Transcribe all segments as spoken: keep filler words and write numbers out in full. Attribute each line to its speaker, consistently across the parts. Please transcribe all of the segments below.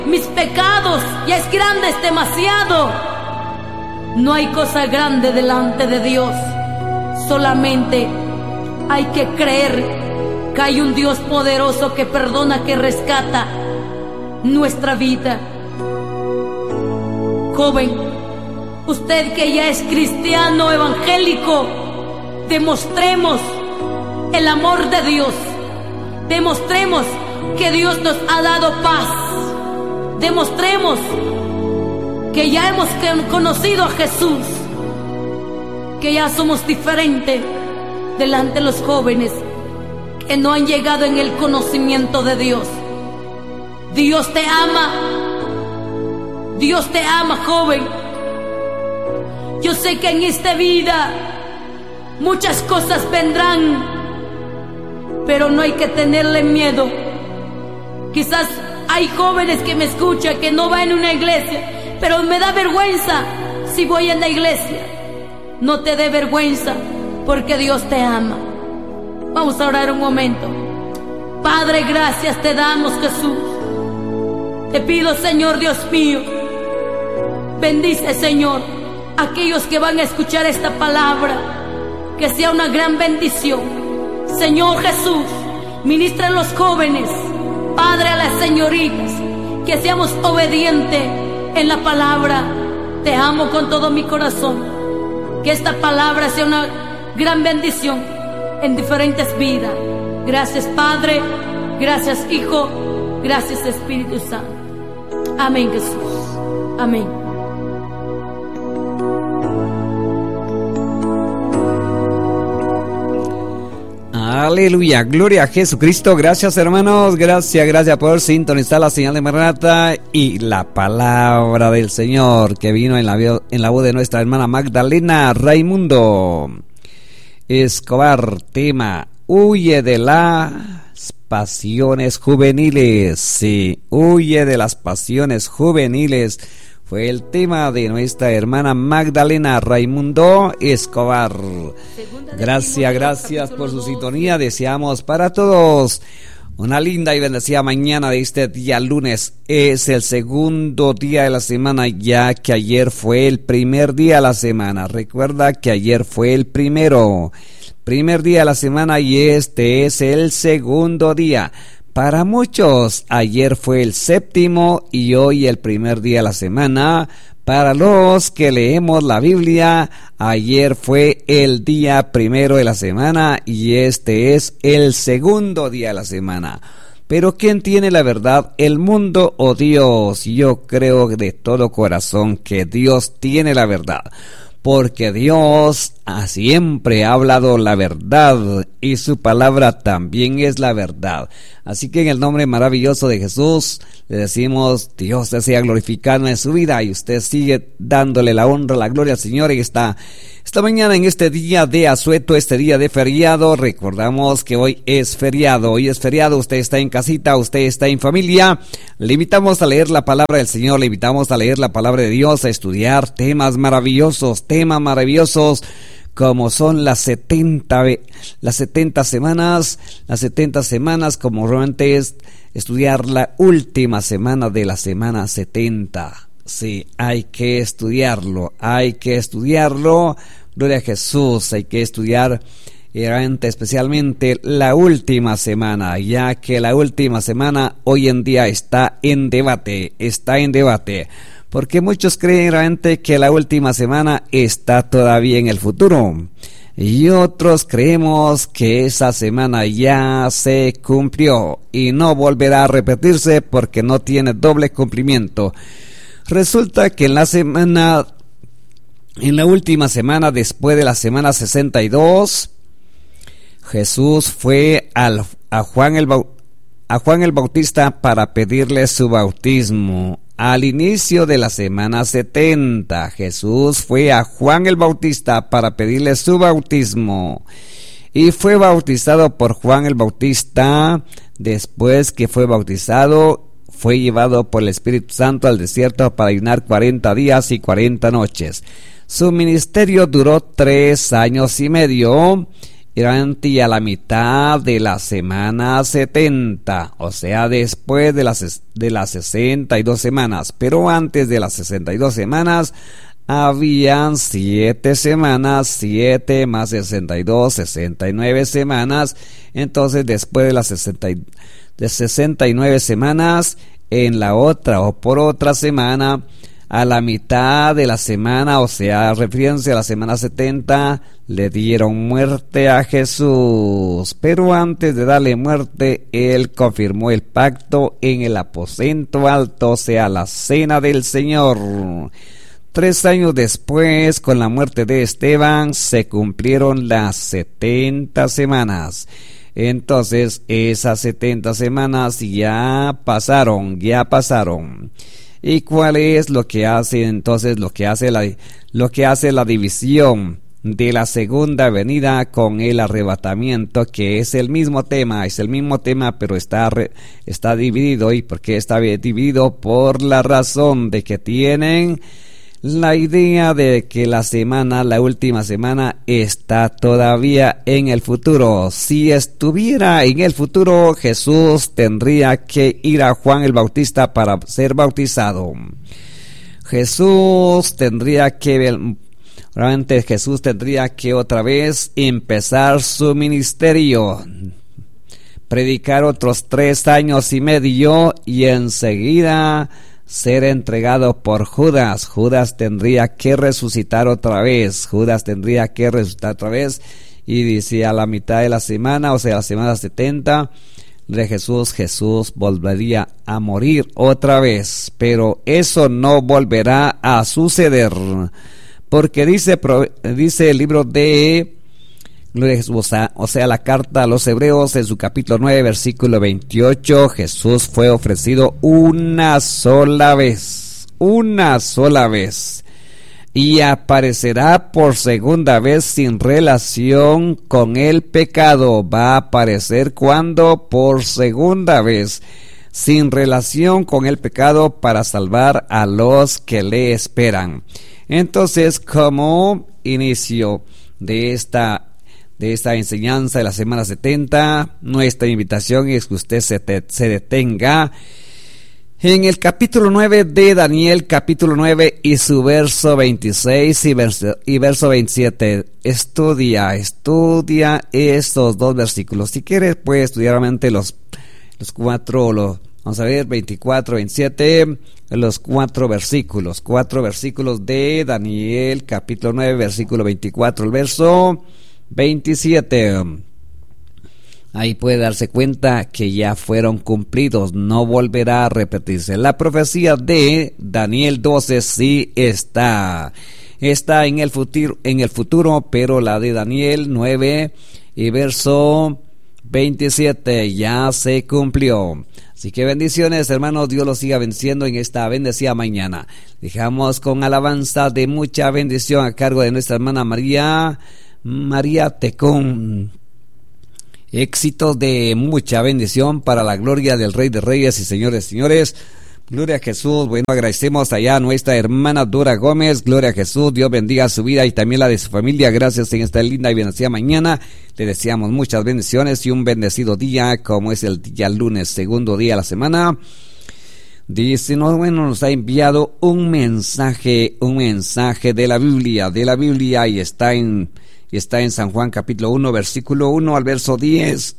Speaker 1: mis pecados ya es grandes demasiado. No hay cosa grande delante de Dios. Solamente hay que creer que hay un Dios poderoso que perdona, que rescata nuestra vida. Joven, usted que ya es cristiano evangélico, demostremos el amor de Dios. Demostremos que Dios nos ha dado paz. Demostremos que ya hemos conocido a Jesús, que ya somos diferentes delante de los jóvenes que no han llegado en el conocimiento de Dios. Dios te ama. Dios te ama, joven. Yo sé que en esta vida muchas cosas vendrán, pero no hay que tenerle miedo. Quizás hay jóvenes que me escuchan que no van a una iglesia, pero me da vergüenza si voy a la iglesia. No te dé vergüenza, porque Dios te ama. Vamos a orar un momento. Padre, gracias te damos, Jesús. Te pido, Señor Dios mío, bendice, Señor, a aquellos que van a escuchar esta palabra, que sea una gran bendición. Señor Jesús, ministra a los jóvenes, Padre, a las señoritas, que seamos obedientes en la palabra. Te amo con todo mi corazón. Que esta palabra sea una gran bendición en diferentes vidas. Gracias, Padre. Gracias, Hijo. Gracias, Espíritu Santo. Amén, Jesús. Amén.
Speaker 2: Aleluya, gloria a Jesucristo. Gracias, hermanos, gracias, gracias por sintonizar la señal de Maranata y la palabra del Señor que vino en la, en la voz de nuestra hermana Magdalena Raimundo Escobar. Tema: huye de las pasiones juveniles. Sí, huye de las pasiones juveniles. Fue el tema de nuestra hermana Magdalena Raimundo Escobar. Gracias, gracias por su sintonía. Deseamos para todos una linda y bendecida mañana de este día lunes. Es el segundo día de la semana, ya que ayer fue el primer día de la semana. Recuerda que ayer fue el primero, primer día de la semana y este es el segundo día. Para muchos, ayer fue el séptimo y hoy el primer día de la semana. Para los que leemos la Biblia, ayer fue el día primero de la semana y este es el segundo día de la semana. Pero ¿quién tiene la verdad, el mundo o Dios? Yo creo de todo corazón que Dios tiene la verdad, porque Dios siempre ha hablado la verdad y su palabra también es la verdad. Así que en el nombre maravilloso de Jesús le decimos: Dios desea glorificado en su vida y usted sigue dándole la honra, la gloria al Señor. Y esta, esta mañana, en este día de asueto, este día de feriado, recordamos que hoy es feriado, hoy es feriado, usted está en casita, usted está en familia. Le invitamos a leer la palabra del Señor, le invitamos a leer la palabra de Dios, a estudiar temas maravillosos, temas maravillosos como son las setenta, las setenta semanas, las setenta semanas, como realmente es estudiar la última semana de la semana setenta. Sí, hay que estudiarlo, hay que estudiarlo, gloria a Jesús, hay que estudiar especialmente la última semana, ya que la última semana hoy en día está en debate, está en debate. Porque muchos creen realmente que la última semana está todavía en el futuro. Y otros creemos que esa semana ya se cumplió y no volverá a repetirse porque no tiene doble cumplimiento. Resulta que en la semana, en la última semana después de la semana sesenta y dos, Jesús fue al, a, Juan el, a Juan el Bautista para pedirle su bautismo. Al inicio de la semana setenta, Jesús fue a Juan el Bautista para pedirle su bautismo y fue bautizado por Juan el Bautista. Después que fue bautizado, fue llevado por el Espíritu Santo al desierto para ayunar cuarenta días y cuarenta noches. Su ministerio duró tres años y medio durante a la mitad de la semana setenta, o sea, después de las, de las sesenta y dos semanas, pero antes de las sesenta y dos semanas, habían siete semanas, siete más sesenta y dos, sesenta y nueve semanas. Entonces, después de las sesenta, de sesenta y nueve semanas, en la otra o por otra semana, a la mitad de la semana, o sea, refiriéndose a la semana setenta, le dieron muerte a Jesús. Pero antes de darle muerte, él confirmó el pacto en el aposento alto, o sea, la cena del Señor. Tres años después, con la muerte de Esteban, se cumplieron las setenta semanas. Entonces, esas setenta semanas ya pasaron, ya pasaron. ¿Y cuál es lo que hace entonces, lo que hace la, lo que hace la división de la segunda venida con el arrebatamiento, que es el mismo tema, es el mismo tema, pero está, re, está dividido? ¿Y por qué está dividido? Por la razón de que tienen la idea de que la semana, la última semana, está todavía en el futuro. Si estuviera en el futuro, Jesús tendría que ir a Juan el Bautista para ser bautizado. Jesús tendría que, realmente Jesús tendría que otra vez empezar su ministerio, predicar otros tres años y medio y enseguida ser entregado por Judas. Judas tendría que resucitar otra vez. Judas tendría que resucitar otra vez. Y dice, a la mitad de la semana, o sea, la semana setenta de Jesús, Jesús volvería a morir otra vez. Pero eso no volverá a suceder. Porque dice, dice el libro de O sea, o sea, la carta a los Hebreos, en su capítulo nueve, versículo veintiocho, Jesús fue ofrecido una sola vez, una sola vez, y aparecerá por segunda vez sin relación con el pecado. Va a aparecer cuando por segunda vez, sin relación con el pecado, para salvar a los que le esperan. Entonces, como inicio de esta de esta enseñanza de la semana setenta, nuestra invitación es que usted se, te, se detenga en el capítulo nueve de Daniel, capítulo nueve y su verso veintiséis y verso, y verso veintisiete. Estudia, estudia estos dos versículos. Si quieres, puedes estudiar realmente los, los cuatro, los, vamos a ver, veinticuatro, veintisiete, los cuatro versículos, cuatro versículos de Daniel, capítulo nueve, versículo veinticuatro, el verso veintisiete. Ahí puede darse cuenta que ya fueron cumplidos, no volverá a repetirse. La profecía de Daniel doce sí está, está en el futuro, en el futuro, pero la de Daniel nueve y verso veintisiete ya se cumplió. Así que bendiciones, hermanos, Dios los siga bendiciendo en esta bendecida mañana. Dejamos con alabanza de mucha bendición a cargo de nuestra hermana María María Tecón. Éxitos de mucha bendición para la gloria del Rey de Reyes y Señores, Señores. Gloria a Jesús. Bueno, agradecemos allá a nuestra hermana Dora Gómez. Gloria a Jesús. Dios bendiga su vida y también la de su familia. Gracias en esta linda y bendecida mañana. Le deseamos muchas bendiciones y un bendecido día, como es el día lunes, segundo día de la semana. Dice, no, bueno, nos ha enviado un mensaje, un mensaje de la Biblia, de la Biblia, y está en, y está en San Juan capítulo uno, versículo uno al verso diez.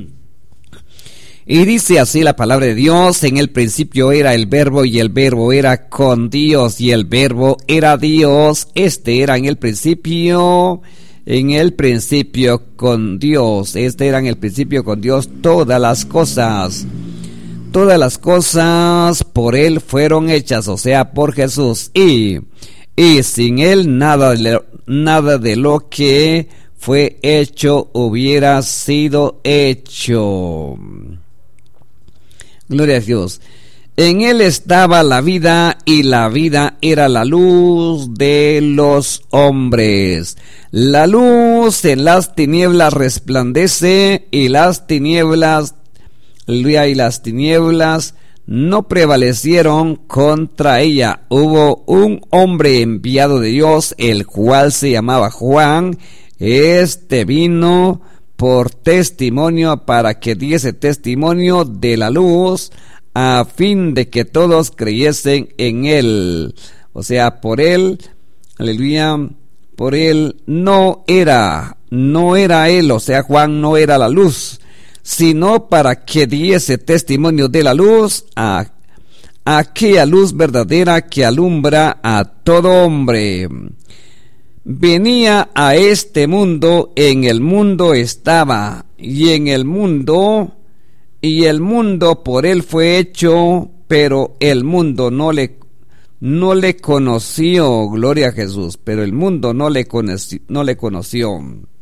Speaker 2: Y dice así la palabra de Dios: en el principio era el verbo, y el verbo era con Dios, y el verbo era Dios. Este era en el principio, en el principio con Dios. Este era en el principio con Dios todas las cosas. Todas las cosas por Él fueron hechas, o sea, por Jesús. Y, y sin Él nada de, nada de lo que fue hecho hubiera sido hecho. Gloria a Dios. En Él estaba la vida, y la vida era la luz de los hombres. La luz en las tinieblas resplandece, y las tinieblas, aleluya, y las tinieblas no prevalecieron contra ella. Hubo un hombre enviado de Dios, el cual se llamaba Juan. Este vino por testimonio, para que diese testimonio de la luz, a fin de que todos creyesen en él. O sea, por él, aleluya, por él no era, no era él, o sea, Juan no era la luz, sino para que diese testimonio de la luz, a, a aquella luz verdadera que alumbra a todo hombre. Venía a este mundo, en el mundo estaba, y en el mundo, y el mundo por él fue hecho, pero el mundo no le, no le conoció, gloria a Jesús, pero el mundo no le conoció, no le conoció.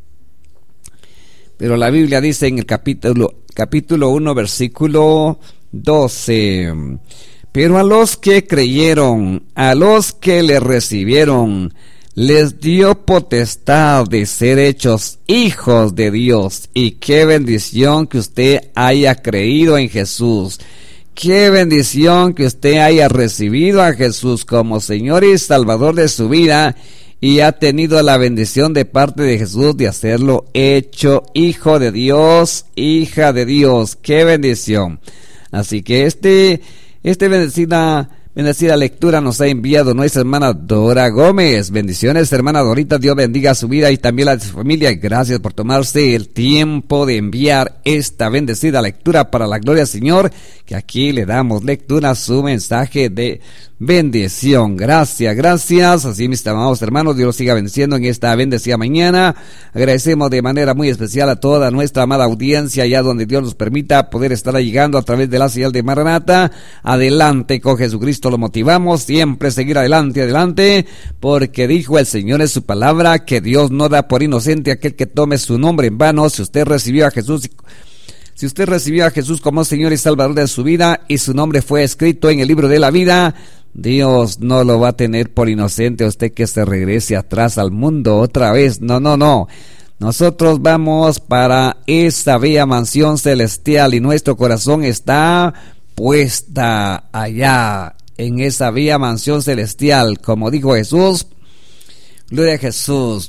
Speaker 2: Pero la Biblia dice en el capítulo, capítulo uno, versículo doce, pero a los que creyeron, a los que le recibieron, les dio potestad de ser hechos hijos de Dios. Y qué bendición que usted haya creído en Jesús. Qué bendición que usted haya recibido a Jesús como Señor y Salvador de su vida, y ha tenido la bendición de parte de Jesús de hacerlo hecho hijo de Dios, hija de Dios. Qué bendición. Así que este, este bendecida Bendecida lectura nos ha enviado nuestra hermana Dora Gómez. Bendiciones, hermana Dorita, Dios bendiga su vida y también la de su familia. Gracias por tomarse el tiempo de enviar esta bendecida lectura para la gloria del Señor, que aquí le damos lectura a su mensaje de bendición. Gracias, gracias. Así, mis amados hermanos, Dios los siga bendiciendo en esta bendecida mañana. Agradecemos de manera muy especial a toda nuestra amada audiencia, allá donde Dios nos permita poder estar llegando a través de la señal de Maranata. Adelante con Jesucristo, lo motivamos siempre a seguir adelante, adelante, porque dijo el Señor en su palabra que Dios no da por inocente a aquel que tome su nombre en vano. Si usted recibió a Jesús, si usted recibió a Jesús como Señor y Salvador de su vida, y su nombre fue escrito en el libro de la vida, Dios no lo va a tener por inocente a usted que se regrese atrás al mundo otra vez. No, no, no. Nosotros vamos para esa bella mansión celestial y nuestro corazón está puesta allá en esa bella mansión celestial, como dijo Jesús. Gloria a Jesús.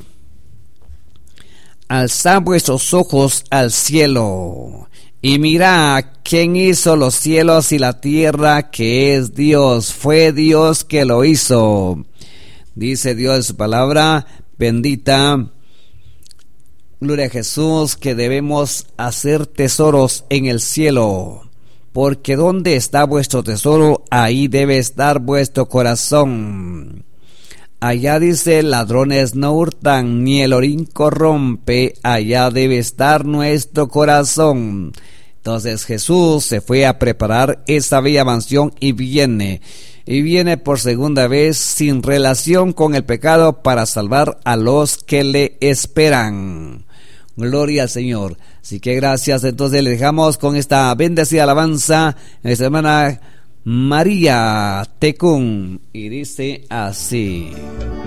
Speaker 2: Alzad vuestros ojos al cielo y mirad quién hizo los cielos y la tierra, que es Dios. Fue Dios que lo hizo. Dice Dios en su palabra bendita, gloria a Jesús, que debemos hacer tesoros en el cielo, porque donde está vuestro tesoro, ahí debe estar vuestro corazón. Allá dice, ladrones no hurtan, ni el orín corrompe, allá debe estar nuestro corazón. Entonces Jesús se fue a preparar esa bella mansión y viene, y viene por segunda vez sin relación con el pecado para salvar a los que le esperan. Gloria al Señor. Así que gracias. Entonces le dejamos con esta bendecida alabanza en esta hermana María Tecún, y dice así: